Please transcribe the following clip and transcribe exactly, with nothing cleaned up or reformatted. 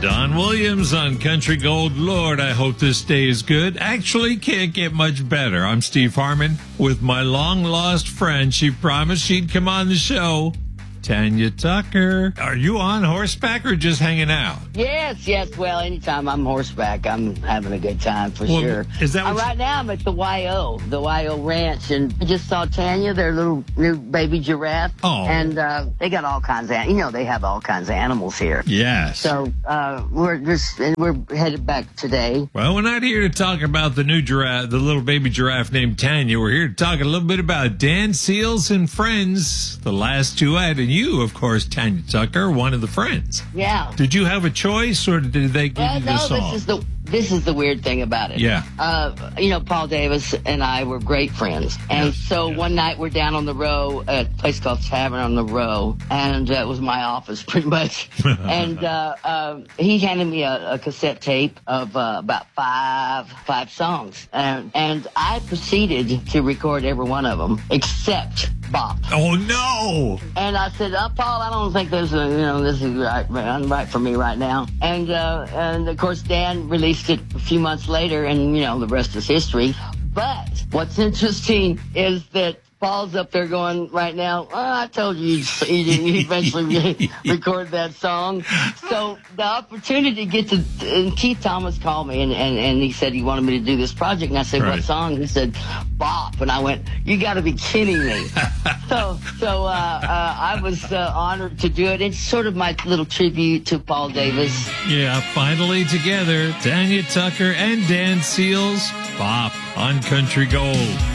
Don Williams on Country Gold. Lord, I hope this day is good. Actually, can't get much better. I'm Steve Harmon with my long-lost friend. She promised she'd come on the show, Tanya Tucker. Are you on horseback or just hanging out? Yes, yes. Well, anytime I'm horseback, I'm having a good time for well, sure. Is that uh, what right now? I'm at the Y O, the Y O Ranch, and I just saw Tanya, their little new baby giraffe. Oh. And uh, they got all kinds of, you know, they have all kinds of animals here. Yes. So uh, we're just we're headed back today. Well, we're not here to talk about the new giraffe, the little baby giraffe named Tanya. We're here to talk a little bit about Dan Seals and Friends, the last duet, and you, of course, Tanya Tucker, one of the friends. Yeah. Did you have a choice, or did they give Well, you the no, song? this is the this is the weird thing about it. Yeah. Uh, you know, Paul Davis and I were great friends, and Yes, so yes. one night we're down on the row at a place called Tavern on the Row, and uh, it was my office pretty much. and uh, uh, he handed me a, a cassette tape of uh, about five five songs, and and I proceeded to record every one of them except Bop. Oh, no! And I said, uh, Paul, I don't think this is, you know, this is right, right for me right now. And, uh, and of course, Dan released it a few months later, and, you know, the rest is history. But what's interesting is that Paul's up there going right now, oh, I told you you'd, you'd eventually record that song. So the opportunity to get to, and Keith Thomas called me and, and, and he said he wanted me to do this project. And I said, Right. what song? He said, Bop. And I went, you got to be kidding me. so so uh, uh, I was uh, honored to do it. It's sort of my little tribute to Paul Davis. Yeah, finally together, Tanya Tucker and Dan Seals, Bop on Country Gold.